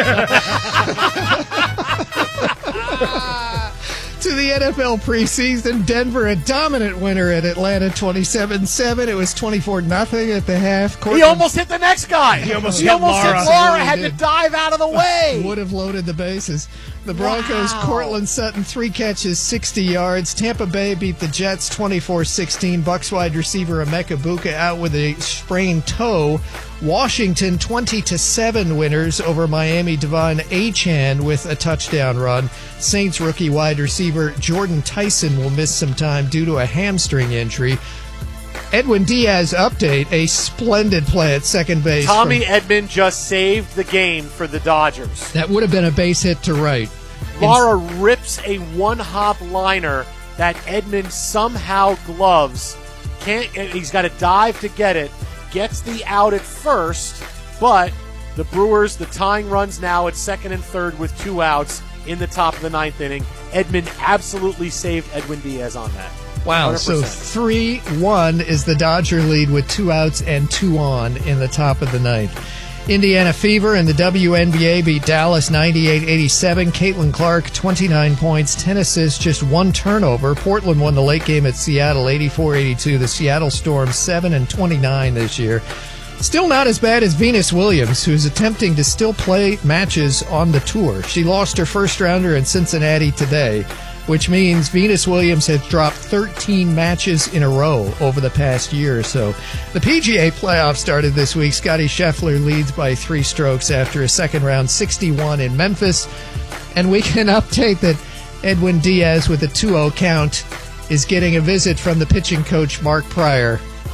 To the N F L preseason, Denver a dominant winner at Atlanta twenty-seven seven. It was twenty-four nothing at the half. Cortland, he almost hit the next guy. He almost, he hit, almost Laura. hit Laura. Had to dive out of the way. Would have loaded the bases. The Broncos, wow. Cortland Sutton, three catches, sixty yards. Tampa Bay beat the Jets twenty-four sixteen. Bucs wide receiver Emeka Buka out with a sprained toe. Washington twenty to seven winners over Miami. Devon Achane with a touchdown run. Saints rookie wide receiver Jordan Tyson will miss some time due to a hamstring injury. Edwin Diaz update, a splendid play at second base. Tommy from, Edman just saved the game for the Dodgers. That would have been a base hit to right. Lara In- rips a one-hop liner that Edman somehow gloves. Can't. He's got to dive to get it. Gets the out at first, but the Brewers, the tying runs now at second and third with two outs in the top of the ninth inning. Edman absolutely saved Edwin Diaz on that. Wow, one hundred percent. So three one is the Dodger lead with two outs and two on in the top of the ninth. Indiana Fever and the W N B A beat Dallas ninety-eight eighty-seven. Caitlin Clark, twenty-nine points, ten assists, just one turnover. Portland won the late game at Seattle eighty-four eighty-two. The Seattle Storm seven and twenty-nine this year. Still not as bad as Venus Williams, who's attempting to still play matches on the tour. She lost her first rounder in Cincinnati today, which means Venus Williams has dropped thirteen matches in a row over the past year or so. The P G A playoffs started this week. Scottie Scheffler leads by three strokes after a second-round sixty-one in Memphis. And we can update that Edwin Diaz with a two oh count is getting a visit from the pitching coach Mark Pryor.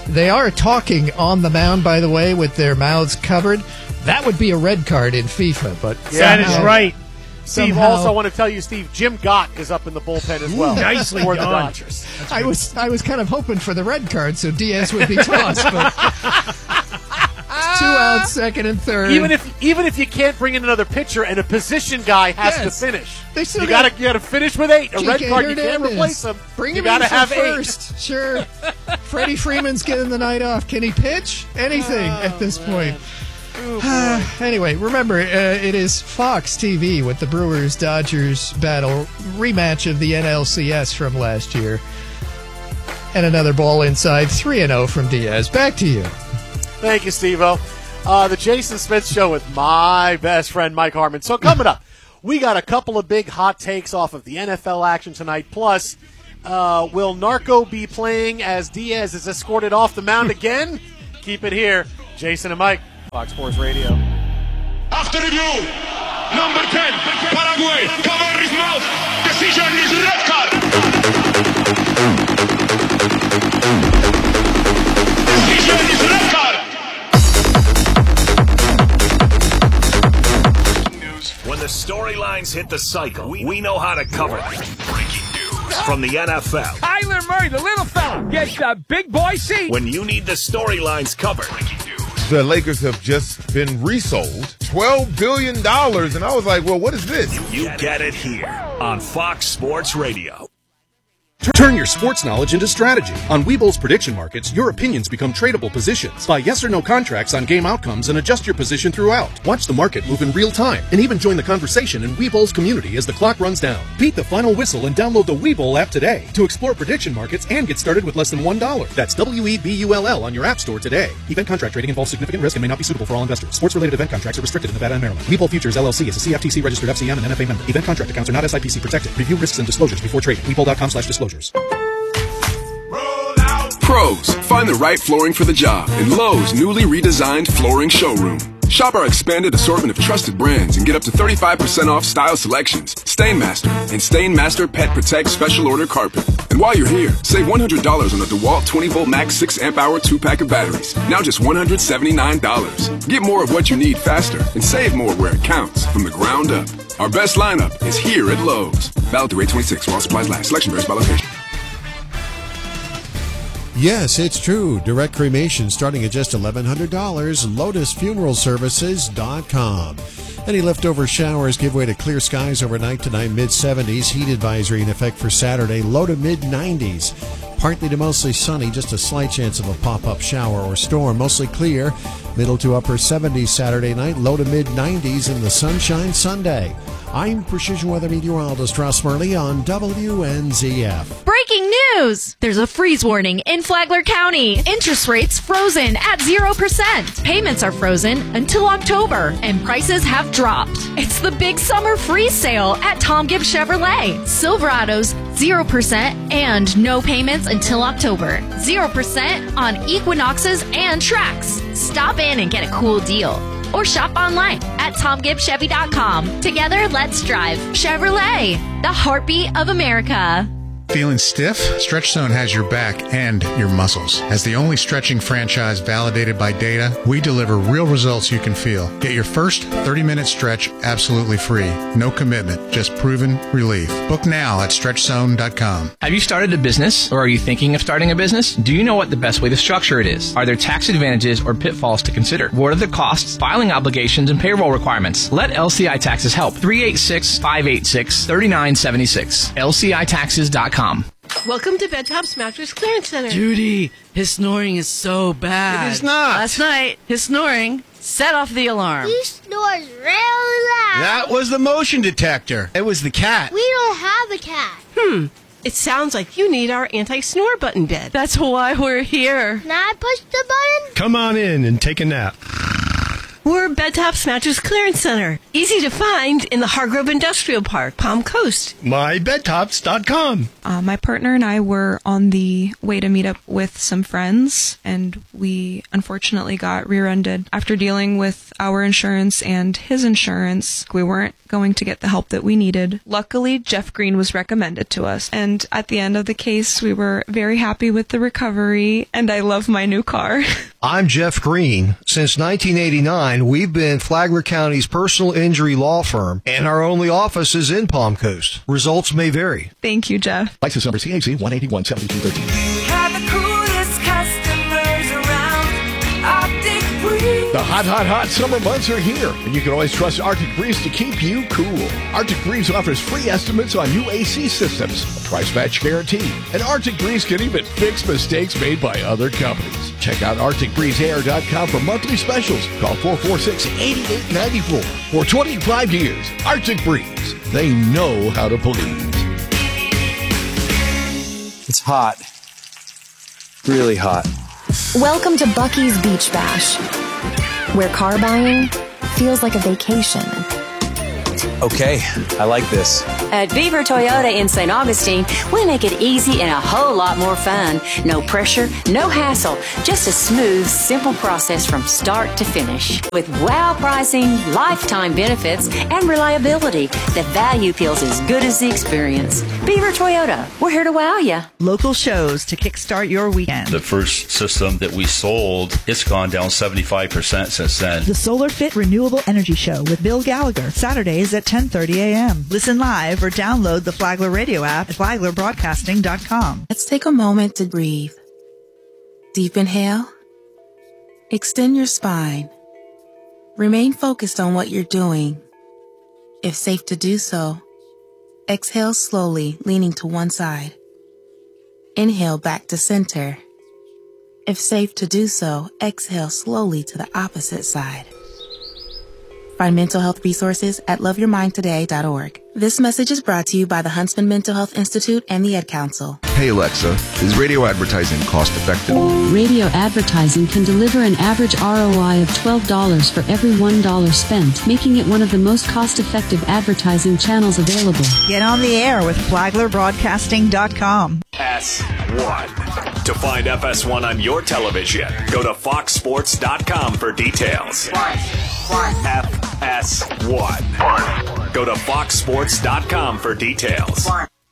They are talking on the mound, by the way, with their mouths covered. That would be a red card in FIFA, but yeah, that is right. Steve, somehow, also want to tell you, Steve, Jim Gott is up in the bullpen as well. Nicely for the done. Dodgers. I was I was kind of hoping for the red card so Diaz would be tossed, but two outs, second and third. Even if even if you can't bring in another pitcher and a position guy has Yes. to finish, They still you got- got to you got to finish with eight. A J red K card, you can't Hernandez. replace him. Bring you him got to in for have first. eight. Sure. Freddie Freeman's getting the night off. Can he pitch? Anything Oh, at this man. point. Anyway, remember, uh, it is Fox T V with the Brewers-Dodgers battle rematch of the N L C S from last year. And another ball inside, three and oh from Diaz. Back to you. Thank you, Steve-O. Uh, the Jason Smith Show with my best friend, Mike Harmon. So coming up, we got a couple of big hot takes off of the N F L action tonight. Plus, uh, will Narco be playing as Diaz is escorted off the mound again? Keep it here. Jason and Mike, Fox Sports Radio. After review, number ten, Paraguay, cover his mouth, decision is red card. Decision is red card. When the storylines hit the cycle, we know how to cover them. Breaking news from the N F L. Kyler Murray, the little fella, gets the big boy seat. When you need the storylines covered. The Lakers have just been resold twelve billion dollars, and I was like, well, what is this? You get it here on Fox Sports Radio. Turn your sports knowledge into strategy. On Webull's prediction markets, your opinions become tradable positions. Buy yes or no contracts on game outcomes and adjust your position throughout. Watch the market move in real time and even join the conversation in Webull's community as the clock runs down. Beat the final whistle and download the Webull app today to explore prediction markets and get started with less than one dollar. That's W E B U L L on your app store today. Event contract trading involves significant risk and may not be suitable for all investors. Sports-related event contracts are restricted in Nevada and Maryland. Webull Futures L L C is a C F T C-registered F C M and N F A member. Event contract accounts are not S I P C protected. Review risks and disclosures before trading. Webull.com slash disclosures. Pros, find the right flooring for the job in Lowe's newly redesigned flooring showroom. Shop our expanded assortment of trusted brands and get up to thirty-five percent off style selections, Stainmaster, and Stainmaster Pet Protect Special Order Carpet. And while you're here, save one hundred dollars on a DeWalt twenty volt max six amp hour two pack of batteries. Now just one hundred seventy-nine dollars. Get more of what you need faster and save more where it counts from the ground up. Our best lineup is here at Lowe's. Valid through eight twenty-six while supplies last. Selection varies by location. Yes, it's true. Direct cremation starting at just eleven hundred dollars. Lotus Funeral Services dot com. Any leftover showers give way to clear skies overnight tonight, mid seventies. Heat advisory in effect for Saturday, low to mid nineties. Partly to mostly sunny, just a slight chance of a pop-up shower or storm. Mostly clear, middle to upper seventies Saturday night, low to mid nineties in the sunshine Sunday. I'm Precision Weather Meteorologist Ross Murley on W N Z F. Breaking news! There's a freeze warning in Flagler County. Interest rates frozen at zero percent. Payments are frozen until October, and prices have dropped. It's the big summer freeze sale at Tom Gibbs Chevrolet. Silverados, zero percent and no payments until October. zero percent on Equinoxes and Trax. Stop in and get a cool deal. Or shop online at tom gibbs chevy dot com. Together, let's drive. Chevrolet, the heartbeat of America. Feeling stiff? StretchZone has your back and your muscles. As the only stretching franchise validated by data, we deliver real results you can feel. Get your first thirty minute stretch absolutely free. No commitment, just proven relief. Book now at stretch zone dot com. Have you started a business, or are you thinking of starting a business? Do you know what the best way to structure it is? Are there tax advantages or pitfalls to consider? What are the costs, filing obligations, and payroll requirements? Let L C I Taxes help. three eight six, five eight six, three nine seven six. L C I taxes dot com. Welcome to Bedtop's Mattress Clearance Center. Judy, his snoring is so bad. It is not. Last night, his snoring set off the alarm. He snores real loud. That was the motion detector. It was the cat. We don't have a cat. Hmm. It sounds like you need our anti-snore button bed. That's why we're here. Can I push the button? Come on in and take a nap. We're Bed Tops Mattress Clearance Center. Easy to find in the Hargrove Industrial Park, Palm Coast. my bed tops dot com. Uh, my partner and I were on the way to meet up with some friends, and we unfortunately got rear-ended. After dealing with our insurance and his insurance, we weren't going to get the help that we needed. Luckily, Jeff Green was recommended to us, and at the end of the case, we were very happy with the recovery, and I love my new car. I'm Jeff Green. Since nineteen eighty-nine, we've been Flagler County's personal injury law firm, and our only office is in Palm Coast. Results may vary. Thank you, Jeff. License number C A C one eighty-one seventy-two thirteen. Have the coolest customers around. Arctic Breeze. The hot, hot, hot summer months are here, and you can always trust Arctic Breeze to keep you cool. Arctic Breeze offers free estimates on new A C systems, a price match guarantee, and Arctic Breeze can even fix mistakes made by other companies. Check out arctic breeze air dot com for monthly specials. Call four four six, eight eight nine four. For twenty-five years, Arctic Breeze. They know how to please. It's hot. Really hot. Welcome to Bucky's Beach Bash, where car buying feels like a vacation. Okay, I like this. At Beaver Toyota in Saint Augustine, we make it easy and a whole lot more fun. No pressure, no hassle, just a smooth, simple process from start to finish. With wow pricing, lifetime benefits, and reliability, the value feels as good as the experience. Beaver Toyota, we're here to wow you. Local shows to kickstart your weekend. The first system that we sold, it's gone down seventy-five percent since then. The Solar Fit Renewable Energy Show with Bill Gallagher, Saturdays at ten thirty a.m. Listen live or download the Flagler Radio app at flagler broadcasting dot com. Let's take a moment to breathe. Deep inhale. Extend your spine. Remain focused on what you're doing. If safe to do so, exhale slowly, leaning to one side. Inhale back to center. If safe to do so, exhale slowly to the opposite side. Find mental health resources at love your mind today dot org. This message is brought to you by the Huntsman Mental Health Institute and the Ad Council. Hey Alexa, is radio advertising cost effective? Radio advertising can deliver an average R O I of twelve dollars for every one dollar spent, making it one of the most cost-effective advertising channels available. Get on the air with flagler broadcasting dot com. S one. To find F S one on your television, go to fox sports dot com for details. F S one. Go to fox sports dot com for details.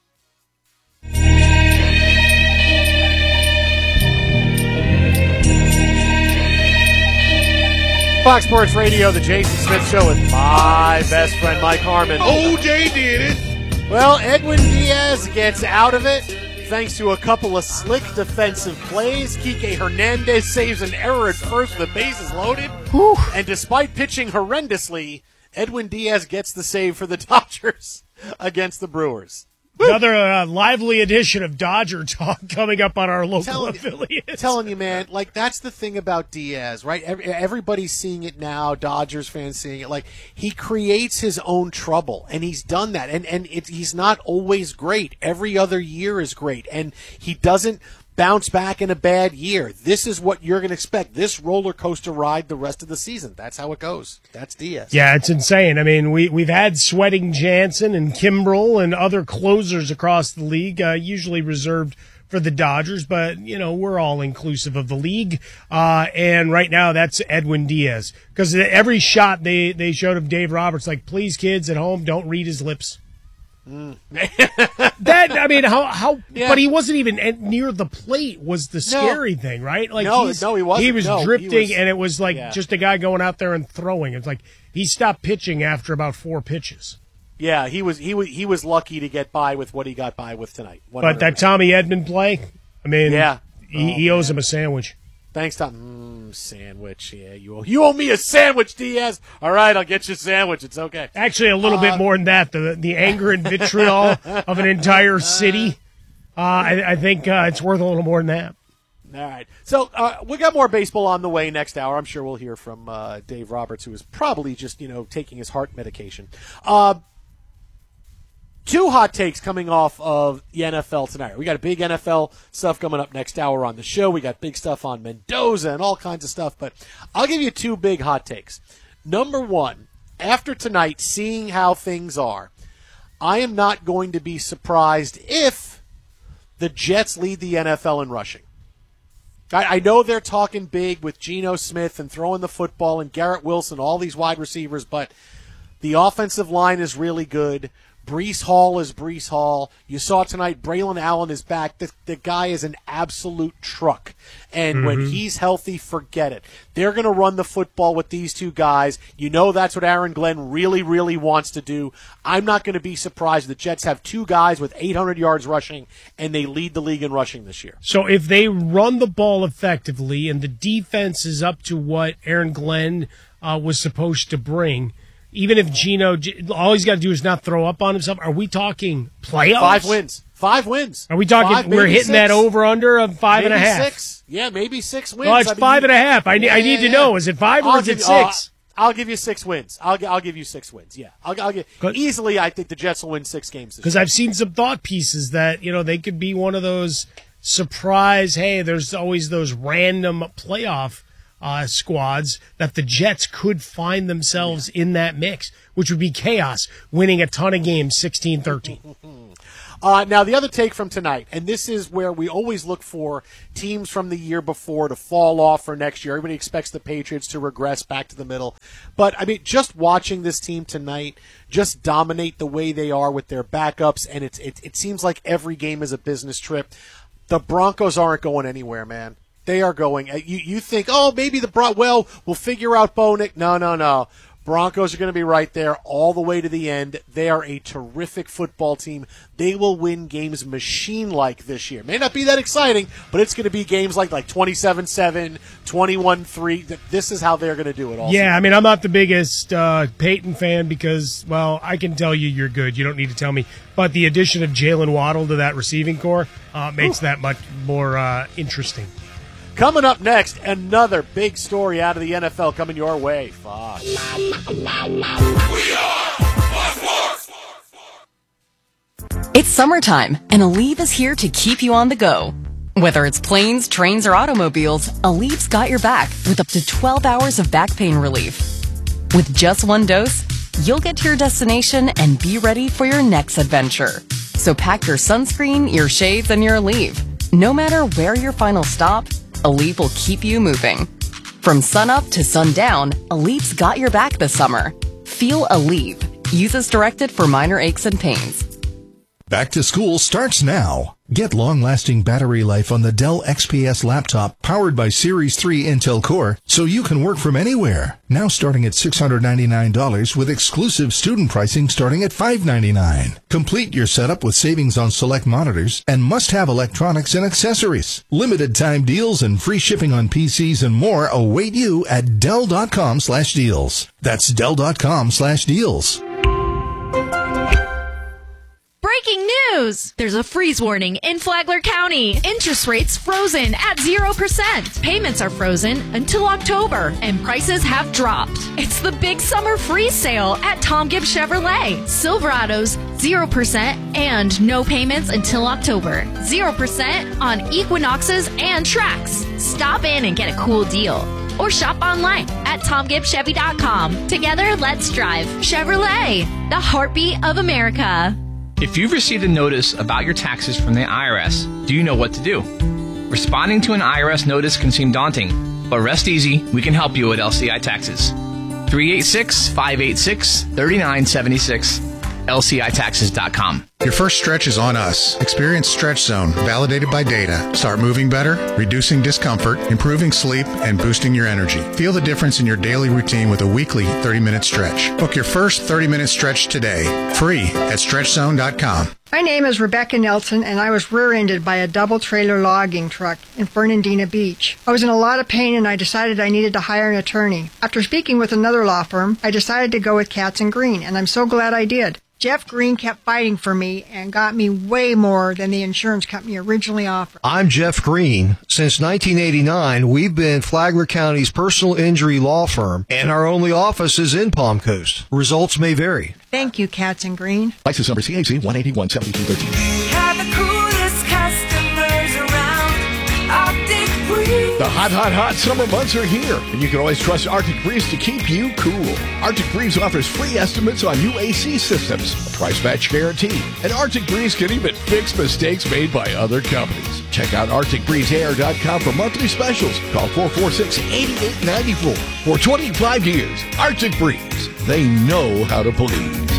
Fox Sports Radio, the Jason Smith Show with my best friend Mike Harmon. O J did it. Well, Edwin Diaz gets out of it thanks to a couple of slick defensive plays. Kike Hernandez saves an error at first with the bases loaded. Whew. And despite pitching horrendously, Edwin Diaz gets the save for the Dodgers against the Brewers. Another uh, lively edition of Dodger talk coming up on our local telling, affiliates. Telling you, man, like that's the thing about Diaz, right? Every, everybody's seeing it now. Dodgers fans seeing it. Like he creates his own trouble, and he's done that. And and it, he's not always great. Every other year is great, and he doesn't bounce back in a bad year. This is what you're going to expect. This roller coaster ride the rest of the season. That's how it goes. That's Diaz. Yeah, it's insane. I mean, we, we've had Sweating Jansen and Kimbrel and other closers across the league, uh, usually reserved for the Dodgers, but, you know, we're all inclusive of the league. Uh, and right now that's Edwin Diaz. Because every shot they, they showed of Dave Roberts, like, please, kids at home, don't read his lips. Mm. that I mean, how how? Yeah. But he wasn't even at, near the plate. Was the scary no. thing, right? Like, no, he's, no, he wasn't. He was no, drifting, he was, and it was like yeah. just a guy going out there and throwing. It's like he stopped pitching after about four pitches. Yeah, he was he was he was lucky to get by with what he got by with tonight. But that Tommy Edman play, I mean, yeah, he, oh, he owes man. him a sandwich. Thanks, Tom. Mm, sandwich, yeah. You owe, you owe me a sandwich, Diaz. All right, I'll get you a sandwich. It's okay. Actually, a little uh, bit more than that. The the anger and vitriol of an entire city. Uh, I, I think uh, it's worth a little more than that. All right. So uh, we got more baseball on the way next hour. I'm sure we'll hear from uh, Dave Roberts, who is probably just, you know, taking his heart medication. Uh, Two hot takes coming off of the N F L tonight. We got a big N F L stuff coming up next hour on the show. We got big stuff on Mendoza and all kinds of stuff. But I'll give you two big hot takes. Number one, after tonight, seeing how things are, I am not going to be surprised if the Jets lead the N F L in rushing. I, I know they're talking big with Geno Smith and throwing the football and Garrett Wilson, all these wide receivers, but the offensive line is really good. Breece Hall is Breece Hall. You saw tonight, Braylon Allen is back. The, the guy is an absolute truck. And mm-hmm. when he's healthy, forget it. They're going to run the football with these two guys. You know that's what Aaron Glenn really, really wants to do. I'm not going to be surprised the Jets have two guys with eight hundred yards rushing, and they lead the league in rushing this year. So if they run the ball effectively and the defense is up to what Aaron Glenn uh, was supposed to bring, even if Geno, all he's got to do is not throw up on himself, are we talking playoffs? Five wins. Five wins. Are we talking, five, we're hitting six. that over-under of five maybe and a half? Six. Yeah, maybe six wins. Well, it's I mean, five and a half. I, yeah, I need yeah, to yeah. know, is it five or I'll is it give, six? Uh, I'll give you six wins. I'll, I'll give you six wins, yeah. I'll, I'll give, easily, I think the Jets will win six games this year. Because I've seen some thought pieces that, you know, they could be one of those surprise, hey, there's always those random playoff Uh, squads that the Jets could find themselves yeah. in that mix, which would be chaos, winning a ton of games sixteen thirteen. Uh, now, the other take from tonight, and this is where we always look for teams from the year before to fall off for next year. Everybody expects the Patriots to regress back to the middle. But, I mean, just watching this team tonight just dominate the way they are with their backups, and it's, it, it seems like every game is a business trip. The Broncos aren't going anywhere, man. They are going. You you think, oh, maybe the Bron- well, we'll figure out Bo Nick. No, no, no. Broncos are going to be right there all the way to the end. They are a terrific football team. They will win games machine-like this year. May not be that exciting, but it's going to be games like like twenty-seven seven, twenty-one three. This is how they're going to do it all. Yeah, I mean, I'm not the biggest uh, Peyton fan because, well, I can tell you you're good. You don't need to tell me. But the addition of Jalen Waddle to that receiving core uh, makes Ooh. that much more uh, interesting. Coming up next, another big story out of the N F L coming your way. Fox. We are Fox. It's summertime, and Aleve is here to keep you on the go. Whether it's planes, trains, or automobiles, Aleve's got your back with up to twelve hours of back pain relief. With just one dose, you'll get to your destination and be ready for your next adventure. So pack your sunscreen, your shades, and your Aleve. No matter where your final stop, Aleve will keep you moving. From sunup to sundown, Aleve's got your back this summer. Feel Aleve. Use as directed for minor aches and pains. Back to school starts now. Get long-lasting battery life on the Dell X P S laptop powered by Series three Intel Core so you can work from anywhere. Now starting at six hundred ninety-nine dollars with exclusive student pricing starting at five hundred ninety-nine dollars. Complete your setup with savings on select monitors and must-have electronics and accessories. Limited time deals and free shipping on P Cs and more await you at Dell.com slash deals. That's Dell.com slash deals. Breaking news! There's a freeze warning in Flagler County. Interest rates frozen at zero percent. Payments are frozen until October, and prices have dropped. It's the big summer freeze sale at Tom Gibbs Chevrolet. Silverados, zero percent and no payments until October. zero percent on Equinoxes and Trax. Stop in and get a cool deal. Or shop online at tom gibbs chevy dot com. Together, let's drive. Chevrolet, the heartbeat of America. If you've received a notice about your taxes from the I R S, do you know what to do? Responding to an I R S notice can seem daunting, but rest easy, we can help you at L C I Taxes. three eight six, five eight six, three nine seven six, L C I taxes dot com. Your first stretch is on us. Experience Stretch Zone, validated by data. Start moving better, reducing discomfort, improving sleep, and boosting your energy. Feel the difference in your daily routine with a weekly thirty-minute stretch. Book your first thirty-minute stretch today, free at stretch zone dot com. My name is Rebecca Nelson, and I was rear-ended by a double-trailer logging truck in Fernandina Beach. I was in a lot of pain, and I decided I needed to hire an attorney. After speaking with another law firm, I decided to go with Katz and Green, and I'm so glad I did. Jeff Green kept fighting for me and got me way more than the insurance company originally offered. I'm Jeff Green. Since nineteen eighty-nine, we've been Flagler County's personal injury law firm, and our only office is in Palm Coast. Results may vary. Thank you, Katz and Green. License number C A C one eighty-one seventy-two thirteen. Have the coolest customers around. Optic Breeze. The hot, hot, hot summer months are here, and you can always trust Arctic Breeze to keep you cool. Arctic Breeze offers free estimates on new A C systems, a price match guarantee, and Arctic Breeze can even fix mistakes made by other companies. Check out Arctic Breeze Air dot com for monthly specials. Call four four six, eight eight nine four. For twenty-five years, Arctic Breeze. They know how to please.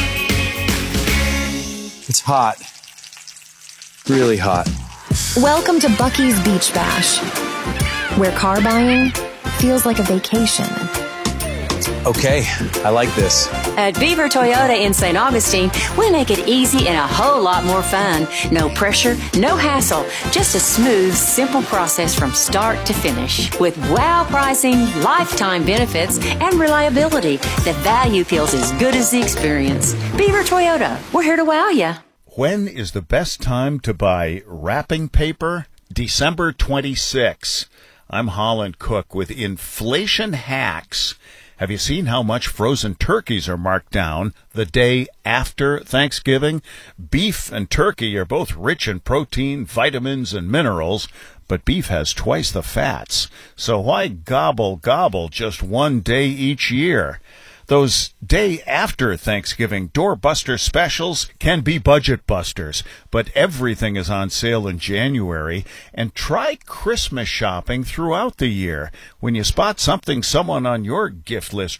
It's hot. Really hot. Welcome to Bucky's Beach Bash, where car buying feels like a vacation. Okay, I like this. At Beaver Toyota in Saint Augustine, we make it easy and a whole lot more fun. No pressure, no hassle, just a smooth, simple process from start to finish. With wow pricing, lifetime benefits, and reliability, the value feels as good as the experience. Beaver Toyota, we're here to wow you. When is the best time to buy wrapping paper? December twenty-sixth. I'm Holland Cook with Inflation Hacks. Have you seen how much frozen turkeys are marked down the day after Thanksgiving? Beef and turkey are both rich in protein, vitamins, and minerals, but beef has twice the fats. So why gobble, gobble just one day each year? Those day after Thanksgiving doorbuster specials can be budget busters, but everything is on sale in January. And try Christmas shopping throughout the year. When you spot something someone on your gift list